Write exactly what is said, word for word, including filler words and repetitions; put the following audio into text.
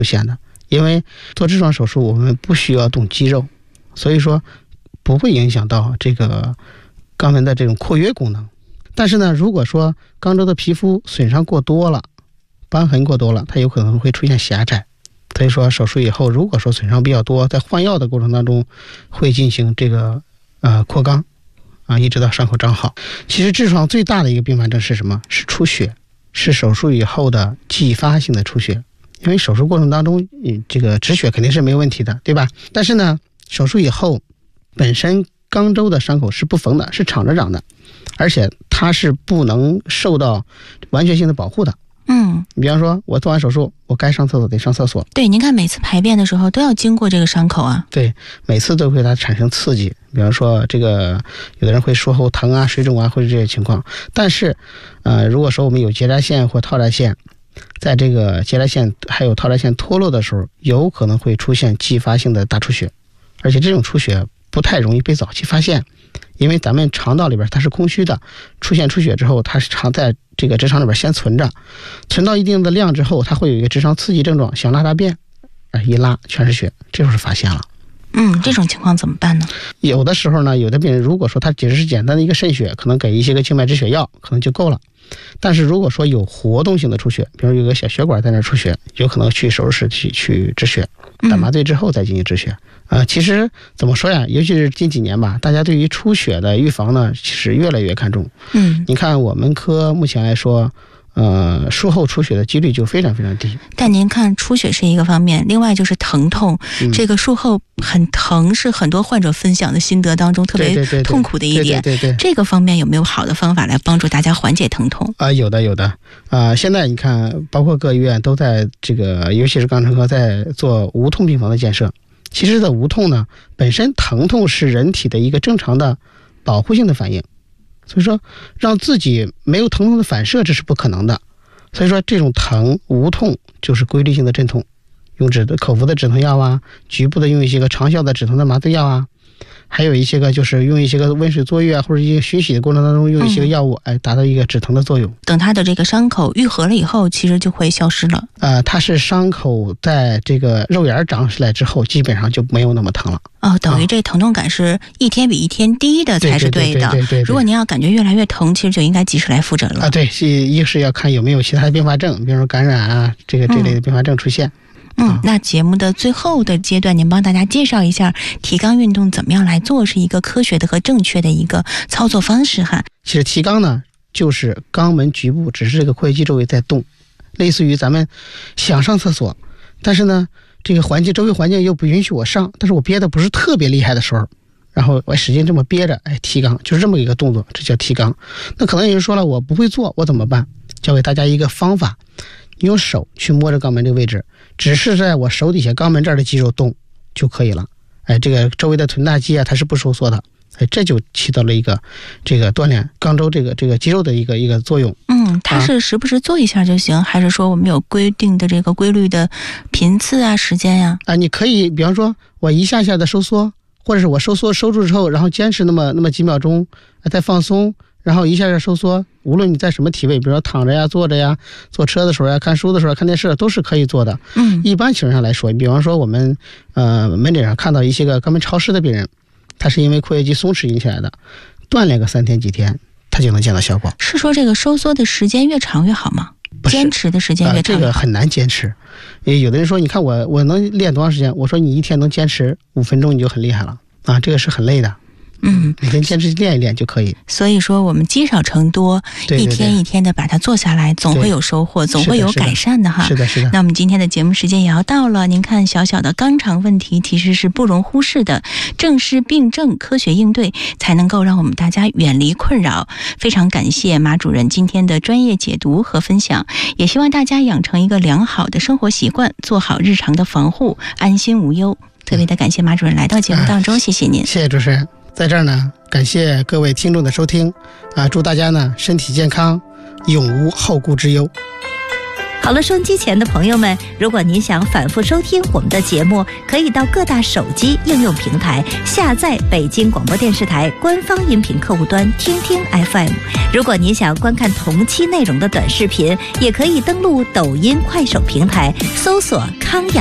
出现的。因为做痔疮手术我们不需要动肌肉，所以说不会影响到这个肛门的这种括约功能。但是呢，如果说肛周的皮肤损伤过多了，瘢痕过多了，它有可能会出现狭窄。所以说手术以后，如果说损伤比较多，在换药的过程当中会进行这个呃扩肛啊，一直到伤口长好。其实痔疮最大的一个并发症是什么？是出血，是手术以后的继发性的出血。因为手术过程当中这个止血肯定是没有问题的，对吧？但是呢，手术以后本身肛周的伤口是不缝的，是敞着长的，而且它是不能受到完全性的保护的。 嗯， 比方说我做完手术，我该上厕所得上厕所。 对，您看每次排便的时候都要经过这个伤口啊。 对，每次都会它产生刺激，比方说这个有的人会术后疼啊、水肿啊，或者这些情况。但是，呃，如果说我们有结扎线或套扎线，在这个结扎线还有套扎线脱落的时候，有可能会出现继发性的大出血，而且这种出血不太容易被早期发现。因为咱们肠道里边它是空虚的，出现出血之后，它是常在这个直肠里边先存着，存到一定的量之后，它会有一个直肠刺激症状，想拉大便，一拉全是血，这时候是发现了。 嗯，这种情况怎么办呢？ 有的时候呢，有的病人如果说他只是简单的一个渗血，可能给一些个静脉止血药可能就够了。但是如果说有活动性的出血，比如有个小血管在那出血，有可能去手术室去去止血，打麻醉之后再进行止血。嗯、呃，其实怎么说呀？尤其是近几年吧，大家对于出血的预防呢，其实越来越看重。 嗯， 你看我们科目前来说，呃，术后出血的几率就非常非常低。 但您看，出血是一个方面，另外就是疼痛，嗯、这个术后很疼是很多患者分享的心得当中特别痛苦的一点。 对对对对对， 这个方面有没有好的方法来帮助大家缓解疼痛？ 啊、呃，有的有的啊、呃。现在你看，包括各医院都在这个，尤其是肛肠科在做无痛病房的建设。其实的无痛呢，本身疼痛是人体的一个正常的保护性的反应。所以说让自己没有疼痛的反射，这是不可能的。所以说这种疼无痛就是规律性的镇痛，用止的口服的止疼药啊，局部的用一些个长效的止疼的麻醉药啊，还有一些个就是用一些个温水坐浴啊，或者一些熏洗的过程当中用一些个药物，哎，达到一个止疼的作用。 等它的这个伤口愈合了以后，其实就会消失了。 呃，它是伤口在这个肉芽长出来之后，基本上就没有那么疼了。 哦，等于这疼痛感是一天比一天低的才是对的。 对对对对对对， 如果您要感觉越来越疼，其实就应该及时来复诊了。 啊，对，一是要看有没有其他的并发症，比如说感染啊，这个这类的并发症出现。 嗯，嗯，那节目的最后的阶段，您帮大家介绍一下提肛运动怎么样来做，是一个科学的和正确的一个操作方式哈。 其实提肛呢，就是肛门局部只是这个括约肌周围在动，类似于咱们想上厕所，但是呢，这个环境周围环境又不允许我上，但是我憋的不是特别厉害的时候，然后我使劲这么憋着，哎，提肛就是这么一个动作，这叫提肛。那可能有人说了，我不会做，我怎么办？教给大家一个方法，你用手去摸着肛门这个位置，只是在我手底下肛门这儿的肌肉动就可以了。哎，这个周围的臀大肌啊，它是不收缩的。哎，这就起到了一个这个锻炼肛周这个这个肌肉的一个一个作用。 嗯，它是时不时做一下就行，啊、还是说我们有规定的这个规律的频次啊、时间呀、 啊？啊，你可以，比方说我一下下的收缩，或者是我收缩收住之后，然后坚持那么那么几秒钟，再放松，然后一下下收缩。无论你在什么体位，比如说躺着呀、坐着呀、坐车的时候呀、看书的时候、看电视，都是可以做的。 嗯， 一般情况下来说，比方说我们呃门诊上看到一些个肛门潮湿的病人。它是因为括约肌松弛引起来的，锻炼个三天几天，它就能见到效果。 是说这个收缩的时间越长越好吗？坚持的时间越长越好、呃、 这个很难坚持。有的人说，你看我我能练多长时间？我说你一天能坚持五分钟，你就很厉害了啊！这个是很累的。 嗯， 每天坚持练一练就可以。 所以说我们积少成多， 对对对， 一天一天的把它做下来，总会有收获，总会有改善的哈。 是的，是的。 那我们今天的节目时间也要到了，您看小小的肛肠问题其实是不容忽视的，正视病症，科学应对，才能够让我们大家远离困扰。非常感谢马主任今天的专业解读和分享，也希望大家养成一个良好的生活习惯，做好日常的防护，安心无忧。特别的感谢马主任来到节目当中、啊、谢谢您。 谢谢主持人。在这儿呢，感谢各位听众的收听啊！祝大家呢身体健康，永无后顾之忧。 好了，收音机前的朋友们，如果您想反复收听我们的节目，可以到各大手机应用平台下载北京广播电视台官方音频客户端听听 F M。 如果您想观看同期内容的短视频，也可以登录抖音、快手平台搜索康养